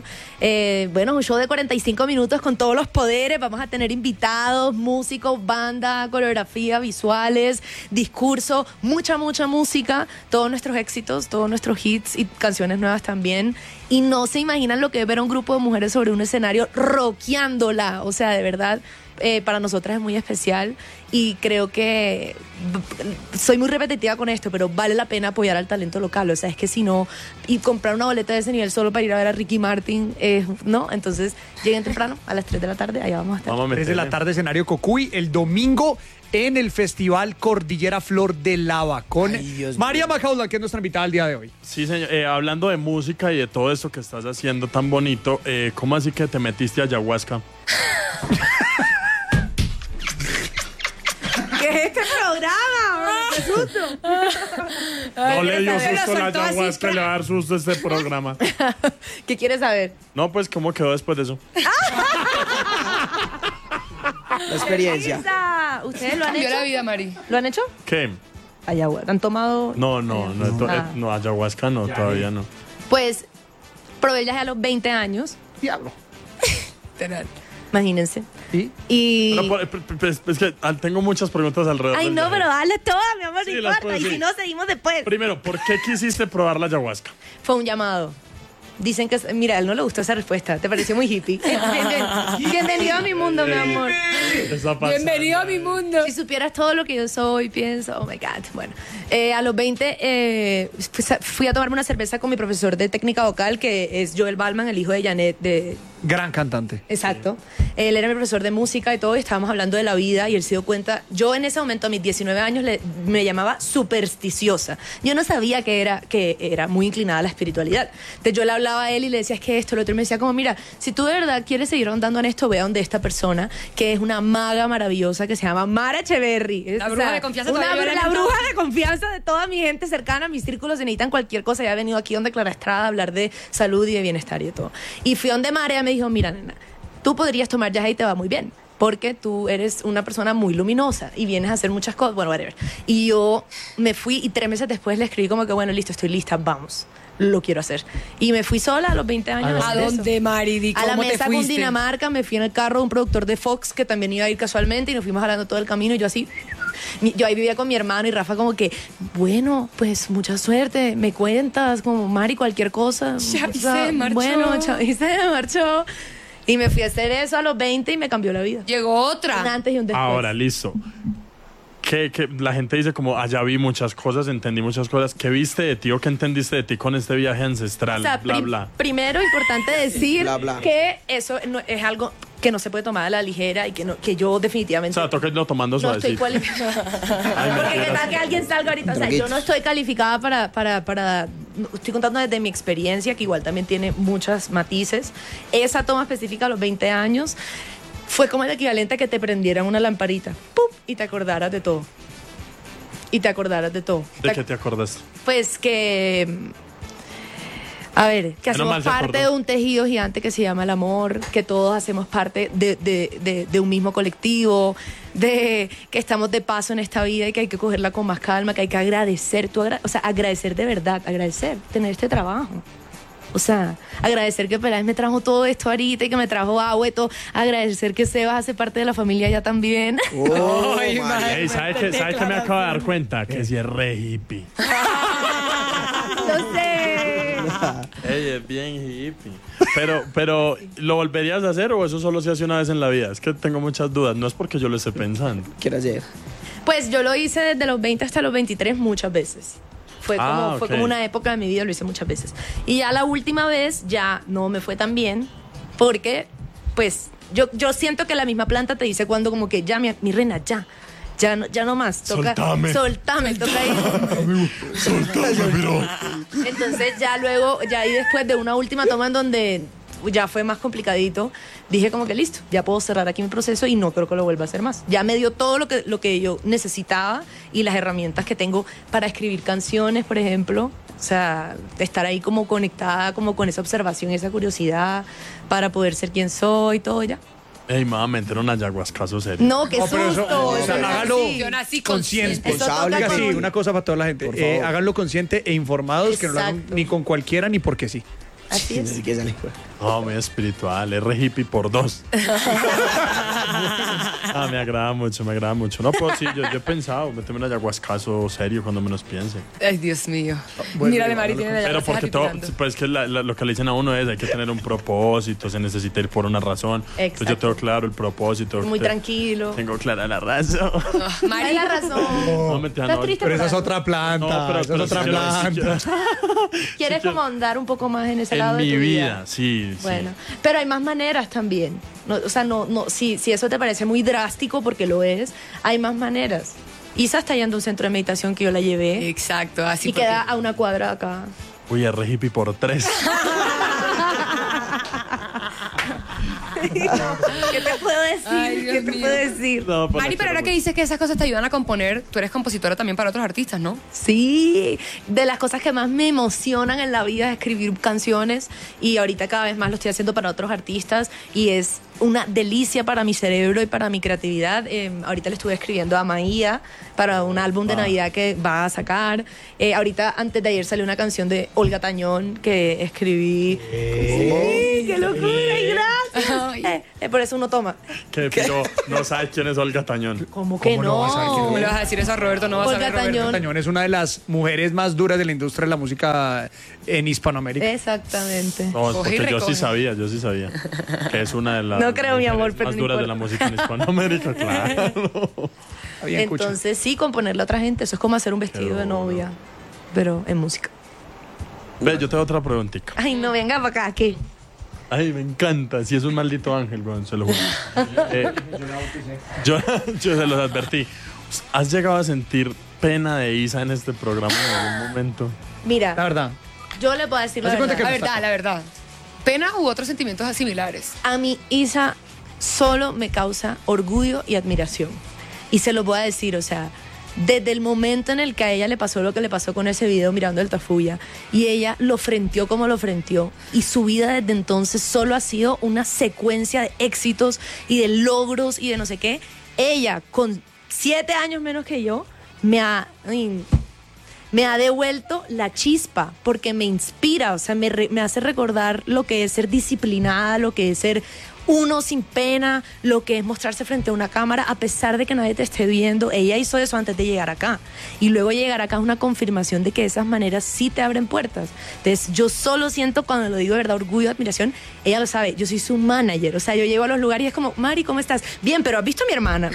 Un show de 45 minutos con todos los poderes. Vamos a tener invitados, músicos, banda, coreografía, visuales, discurso, mucha música, todos nuestros éxitos, todos nuestros hits y canciones nuevas también. Y no se imaginan lo que es ver a un grupo de mujeres sobre un escenario rockeándola. O sea, de verdad, para nosotras es muy especial y creo que soy muy repetitiva con esto, pero vale la pena apoyar al talento local. O sea, es que si no, y comprar una boleta de ese nivel solo para ir a ver a Ricky Martin, ¿no? Entonces, lleguen temprano, a las 3 de la tarde, allá vamos a estar. Vamos a 3 de la meterle. tarde, escenario Cocuy, el domingo en el Festival Cordillera Flor de Lava con Ay, Dios María Macaulay, que es nuestra invitada al día de hoy. Sí, señor. Hablando de música y de todo eso que estás haciendo tan bonito, ¿cómo así que te metiste a ayahuasca? ¿Qué es este programa? ¡Qué susto! No le dio lo susto la soltó así, ayahuasca, le va a dar susto a este programa. ¿Qué quieres saber? No, pues, ¿cómo quedó después de eso? La experiencia. ¿Ustedes lo han Cambió hecho? la vida, Mari. ¿Lo han hecho? ¿Qué? Ayahuasca. ¿Han tomado? No, Ah. no, ayahuasca no, todavía no. Pues probé el viaje a los 20 años, Diablo. imagínense. ¿Y? Y... Es que tengo muchas preguntas alrededor Ay, del no, viaje. pero dale toda, mi amor, Sí, no las importa. puedo Y si decir. no, seguimos después. Primero, ¿por qué quisiste probar la ayahuasca? Fue un llamado. Dicen que... Mira, a él no le gustó esa respuesta. Te pareció muy hippie. Bienvenido a mi mundo, mi amor. Esa pasada. Bienvenido a mi mundo. Si supieras todo lo que yo soy, pienso, oh my God. Bueno, a los 20 fui a tomarme una cerveza con mi profesor de técnica vocal, que es Joel Ballman, el hijo de Janet de... Gran cantante. Exacto. Él era mi profesor de música y todo, y estábamos hablando de la vida y él se dio cuenta. Yo en ese momento, a mis 19 años, me llamaba supersticiosa. Yo no sabía que era muy inclinada a la espiritualidad. Entonces yo le hablaba a él y le decía, es que esto, lo otro, y me decía como, mira, si tú de verdad quieres seguir ahondando en esto, ve a donde esta persona, que es una maga maravillosa que se llama Mara Echeverry. La bruja de confianza una todavía la no. bruja de confianza de toda mi gente cercana, mis círculos, si necesitan cualquier cosa. Ya he venido aquí donde Clara Estrada a hablar de salud y de bienestar y de todo. Y fui donde Mara y me dijo, mira, nena, tú podrías tomar jazz y te va muy bien, porque tú eres una persona muy luminosa y vienes a hacer muchas cosas, bueno, whatever. Y yo me fui y 3 meses después le escribí como que, bueno, listo, estoy lista, vamos, lo quiero hacer. Y me fui sola a los 20 años. ¿A hacer eso. dónde, Mari? Di, A la ¿cómo te mesa fuiste? Cundinamarca, me fui en el carro de un productor de Fox que también iba a ir casualmente y nos fuimos hablando todo el camino y yo así... Yo ahí vivía con mi hermano y Rafa como que, bueno, pues mucha suerte, me cuentas, como Mari, cualquier cosa. Chavi O sea, se marchó. Bueno, Chavi se marchó. Y me fui a hacer eso a los 20 y me cambió la vida. Llegó Un otra. antes y un después. Ahora, listo. Que la gente dice como, allá vi muchas cosas, entendí muchas cosas. ¿Qué viste de ti o qué entendiste de ti con este viaje ancestral? O sea, Bla, bla. Primero, importante decir Bla, bla. que eso es algo que no se puede tomar a la ligera y que yo O definitivamente... sea, toca irlo tomando no estoy suavecito. cualificada. Ay, Porque qué mentira. tal que alguien salga ahorita. O sea, yo no estoy calificada para... Estoy contando desde mi experiencia, que igual también tiene muchos matices. Esa toma específica a los 20 años fue como el equivalente a que te prendieran una lamparita. ¡Pum! Y te acordaras de todo. Y te acordaras de todo. ¿De qué te acordaste? Pues que... A ver, que Menos mal hacemos se parte acordó. de un tejido gigante que se llama el amor, que todos hacemos parte de un mismo colectivo, de que estamos de paso en esta vida y que hay que cogerla con más calma, que hay que agradecer, o sea, agradecer de verdad, agradecer, tener este trabajo. O sea, agradecer que Peláez me trajo todo esto ahorita y que me trajo agua y todo. Agradecer que Sebas hace parte de la familia ya también. Oh, Ay, María. madre. Ey, ¿sabe qué me acabo de dar cuenta? Que si es re hippie. No sé. Ey, es bien hippie. Pero, ¿lo volverías a hacer o eso solo se hace una vez en la vida? Es que tengo muchas dudas. No es porque yo lo esté pensando. Quiero hacer. Pues yo lo hice desde los 20 hasta los 23 muchas veces. Fue Ah, fue ok. como una época de mi vida, lo hice muchas veces. Y ya la última vez ya no me fue tan bien porque, pues, yo siento que la misma planta te dice cuando como que ya, mi reina, ya no más. Soltame. Soltame, toca ir. Entonces ya luego, ya ahí después de una última toma en donde ya fue más complicadito, dije como que listo, ya puedo cerrar aquí mi proceso y no creo que lo vuelva a hacer más. Ya me dio todo lo que yo necesitaba y las herramientas que tengo para escribir canciones, por ejemplo. O sea, de estar ahí como conectada, como con esa observación, esa curiosidad, para poder ser quien soy y todo ya. Ey, me va a meter un ayahuascazo serio. No, qué No, pero susto. eso- eso no es hágalo. así. Yo nací Consciente. consciente. Eso toca Responsable, Sí, con- una cosa para toda la gente. Por favor. Háganlo consciente e informados, que no lo hagan Exacto. ni con cualquiera ni porque sí. Así es. Así que sale, pues. No, muy espiritual. Es re hippie por 2. Me agrada mucho, me agrada mucho. No, pues sí, yo he pensado meterme un ayahuascazo serio cuando menos piense. Ay, Dios mío. Bueno, Mírale, Mari, tiene la Pero ceja porque todo, titilando. pues que lo que le dicen a uno es hay que tener un propósito, se necesita ir por una razón. Entonces yo tengo claro el propósito. Muy tranquilo. Tengo clara la razón. Mari, Hay la razón. No, mentira, ¿Estás no. triste Pero por esa es algo? otra planta. No, pero esa es otra si quiero- planta. ¿Quieres como andar un poco más en ese En lado de mi tu vida, sí. Bueno, pero hay más maneras también. No, o sea, si eso te parece muy drástico, porque lo es, hay más maneras. Isa está yendo a un centro de meditación que yo la llevé Exacto, así y queda a una cuadra acá. Uy, es re hippie por 3. ¿Qué te puedo decir? Ay, Dios ¿Qué te mío. puedo decir? No, pues, Mari, pero ahora que dices que esas cosas te ayudan a componer, tú eres compositora también para otros artistas, ¿no? Sí, de las cosas que más me emocionan en la vida es escribir canciones, y ahorita cada vez más lo estoy haciendo para otros artistas y es una delicia para mi cerebro y para mi creatividad. Ahorita le estuve escribiendo a Maía para un álbum de Navidad que va a sacar. Ahorita, antes de ayer, salió una canción de Olga Tañón que escribí. Sí, qué locura, y gracias. Por eso uno toma. Que pero no sabes quién es Olga Tañón. ¿Cómo que ¿Cómo no vas a saber quién ¿Cómo es? le vas a decir eso a Roberto? No vas a Olga ver, Roberto. Tañón. Tañón es una de las mujeres más duras de la industria de la música en Hispanoamérica. Exacamente. No, es Coge y porque yo sí recoge. sabía. Que es una de las No creo, mi amor, mujeres pero más no duras de importa. la música en Hispanoamérica, claro. Está bien, escucha. Entonces, sí, componerle a otra gente, eso es como hacer un vestido de novia, pero en música. Ve, yo tengo otra preguntita. Ay, no, venga para acá, ¿qué? Ay, me encanta. Si es un maldito ángel, weón, se lo juro. Yo se los advertí. ¿Has llegado a sentir pena de Isa en este programa en algún momento? La Mira, verdad. yo le puedo decir la Haz de cuenta verdad. que- La verdad. ¿Pena u otros sentimientos similares? A mí, Isa solo me causa orgullo y admiración. Y se lo voy a decir, o sea, desde el momento en el que a ella le pasó lo que le pasó con ese video Mirando el Tafuya, y ella lo frenteó como lo frenteó, y su vida desde entonces solo ha sido una secuencia de éxitos y de logros y de no sé qué. Ella, con 7 años menos que yo, me ha devuelto la chispa, porque me inspira, o sea, me hace recordar lo que es ser disciplinada, lo que es ser uno sin pena, lo que es mostrarse frente a una cámara a pesar de que nadie te esté viendo. Ella hizo eso antes de llegar acá, y luego llegar acá es una confirmación de que esas maneras sí te abren puertas. Entonces yo solo siento, cuando lo digo de verdad, orgullo, admiración. Ella lo sabe, yo soy su manager, o sea, yo llego a los lugares y es como, Mari, ¿cómo estás? Bien, pero ¿has visto a mi hermana?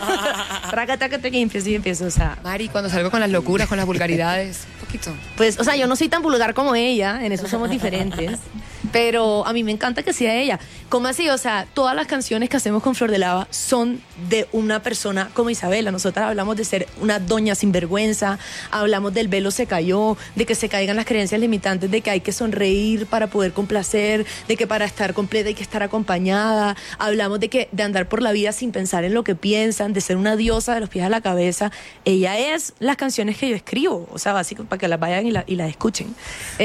Y empiezo, o sea, Mari, cuando salgo con las locuras, con las vulgaridades, un poquito. pues, o sea, yo no soy tan vulgar como ella, en eso somos diferentes, pero a mí me encanta que sea ella. ¿Cómo así? O sea, todas las canciones que hacemos con Flor de Lava son de una persona como Isabela. Nosotras hablamos de ser una doña sinvergüenza, hablamos del velo se cayó, de que se caigan las creencias limitantes, de que hay que sonreír para poder complacer, de que para estar completa hay que estar acompañada. Hablamos de andar por la vida sin pensar en lo que piensan, de ser una diosa de los pies a la cabeza. Ella es las canciones que yo escribo, o sea, básicamente para que las vayan y las escuchen.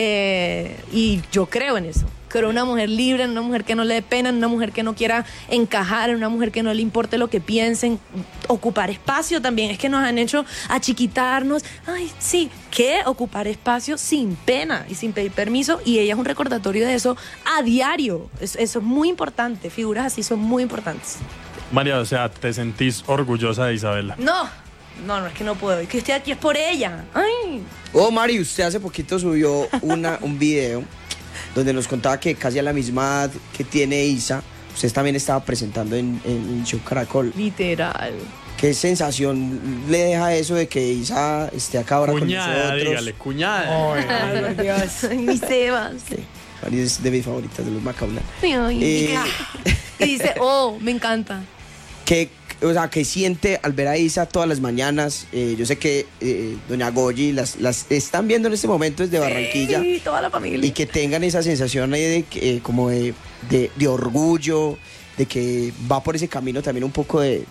Y yo creo en eso. Creo en una mujer libre, en una mujer que no le dé pena, en una mujer que no quiera encajar, en una mujer que no le importe lo que piensen, ocupar espacio también. Es que nos han hecho achiquitarnos. Ay, sí, ¿qué? Ocupar espacio sin pena y sin pedir permiso, y ella es un recordatorio de eso a diario. Eso es muy importante, figuras así son muy importantes. María, o sea, ¿te sentís orgullosa de Isabela? No, es que no puedo, es que estoy aquí es por ella. Ay. Oh, Mari, usted hace poquito subió un video donde nos contaba que casi a la misma edad que tiene Isa, usted también estaba presentando en Show Caracol. Literal. ¿Qué sensación le deja eso de que Isa esté acá ahora Cuñada, con nosotros? dígale, cuñada. Ay, por Dios. Ay, mis Sebas. Sí, Mari es de mis favoritas, de los Macaulay. Ay, y dice, oh, me encanta. O sea, ¿qué siente al ver a Isa todas las mañanas? Yo sé que doña Goyi las están viendo en este momento desde Barranquilla. Sí, toda la familia. Y que tengan esa sensación ahí de como de orgullo, de que va por ese camino también un poco de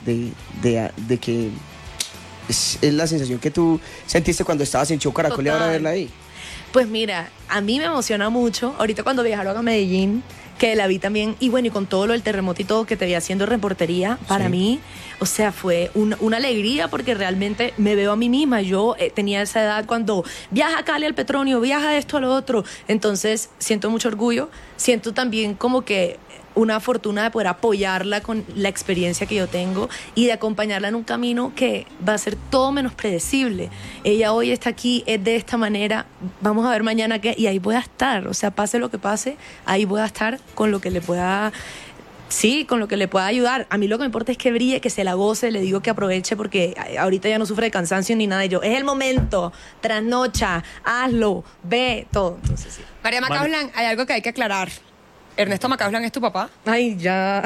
que es la sensación que tú sentiste cuando estabas en Show Caracol y ahora Total. verla ahí. Pues mira, a mí me emociona mucho. Ahorita cuando viajaron a Medellín, que la vi también, y bueno, y con todo lo del terremoto y todo que te vi haciendo reportería, para mí, o sea, fue una alegría, porque realmente me veo a mí misma. Yo tenía esa edad cuando viaja a Cali al Petronio, viaja de esto a lo otro. Entonces siento mucho orgullo, siento también como que una fortuna de poder apoyarla con la experiencia que yo tengo y de acompañarla en un camino que va a ser todo menos predecible. Ella hoy está aquí, es de esta manera, vamos a ver mañana qué, y ahí voy a estar, o sea, pase lo que pase, ahí voy a estar con lo que le pueda... Sí, con lo que le pueda ayudar. A mí lo que me importa es que brille, que se la goce, le digo que aproveche porque ahorita ya no sufre de cansancio ni nada. Y yo, es el momento, trasnocha, hazlo, ve, todo. Entonces, sí. María Macaulay, hay algo que hay que aclarar. ¿Ernesto Macaulay es tu papá? Ay, ya.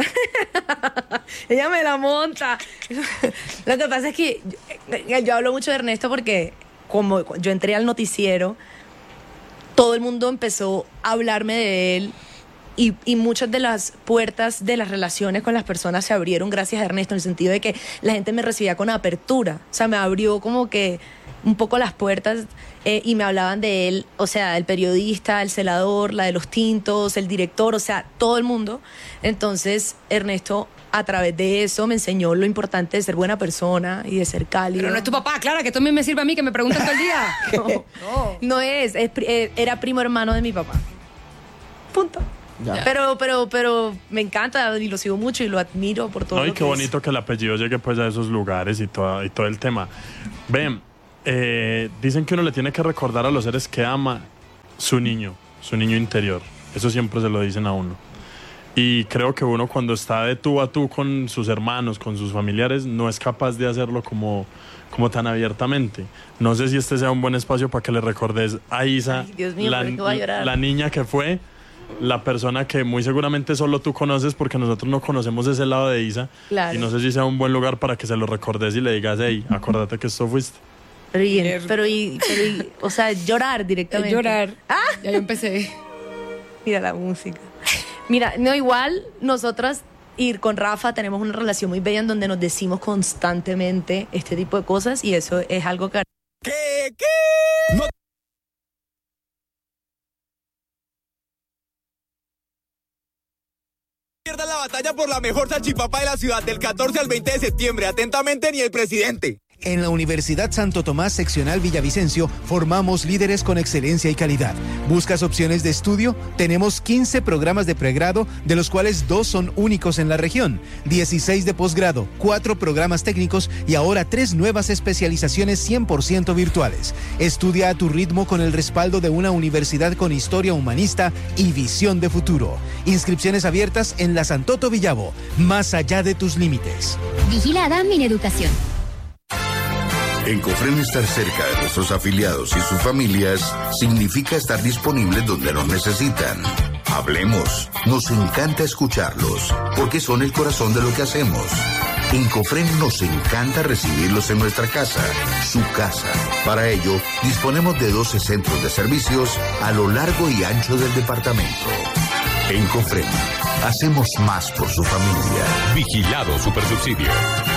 Ella me la monta. Lo que pasa es que yo hablo mucho de Ernesto porque como yo entré al noticiero, todo el mundo empezó a hablarme de él. Y muchas de las puertas de las relaciones con las personas se abrieron gracias a Ernesto, en el sentido de que la gente me recibía con apertura. O sea, me abrió como que un poco las puertas y me hablaban de él, o sea, el periodista, el celador, la de los tintos, el director, o sea, todo el mundo. Entonces, Ernesto, a través de eso, me enseñó lo importante de ser buena persona y de ser cálido. Pero no es tu papá, Clara, que también me sirve a mí, que me preguntas todo el día. No es, era primo hermano de mi papá. Punto. Ya. Pero me encanta y lo sigo mucho y lo admiro por todo No, y lo qué que bonito que el apellido llegue pues a esos lugares y todo el tema. Ven, dicen que uno le tiene que recordar a los seres que ama su niño interior. Eso siempre se lo dicen a uno. Y creo que uno cuando está de tú a tú con sus hermanos, con sus familiares, no es capaz de hacerlo como tan abiertamente. No sé si este sea un buen espacio para que le recordes a Isa, Ay, Dios mío, ¿por qué voy a llorar? la niña que fue, la persona que muy seguramente solo tú conoces, porque nosotros no conocemos ese lado de Isa. Claro. Y no sé si sea un buen lugar para que se lo recordes y le digas, hey, acuérdate que esto fuiste. Pero o sea, llorar directamente. Llorar. Ah, Ya yo empecé. mira la música. Mira, no, igual nosotras ir con Rafa tenemos una relación muy bella en donde nos decimos constantemente este tipo de cosas y eso es algo que... ¿Qué? No pierdan la batalla por la mejor salchipapa de la ciudad del 14 al 20 de septiembre. Atentamente, ni el presidente. En la Universidad Santo Tomás Seccional Villavicencio formamos líderes con excelencia y calidad. ¿Buscas opciones de estudio? Tenemos 15 programas de pregrado, de los cuales 2 son únicos en la región, 16 de posgrado, 4 programas técnicos y ahora 3 nuevas especializaciones 100% virtuales. Estudia a tu ritmo con el respaldo de una universidad con historia humanista y visión de futuro. Inscripciones abiertas en la Santoto Villavo, más allá de tus límites. Vigilada Mineducación. En Cofren, estar cerca de nuestros afiliados y sus familias significa estar disponibles donde nos necesitan. Hablemos, nos encanta escucharlos, porque son el corazón de lo que hacemos. En Cofren nos encanta recibirlos en nuestra casa, su casa. Para ello, disponemos de 12 centros de servicios a lo largo y ancho del departamento. En Cofren, hacemos más por su familia. Vigilado Supersubsidio.